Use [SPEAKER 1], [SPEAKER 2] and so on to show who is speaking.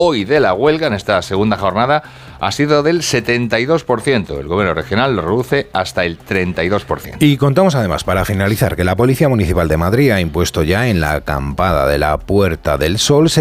[SPEAKER 1] hoy de la huelga, en esta segunda jornada, ha sido del 72%. El gobierno regional lo reduce hasta el 32%.
[SPEAKER 2] Y contamos además, para finalizar, que la Policía Municipal de Madrid ha impuesto ya en la acampada de la Puerta del Sol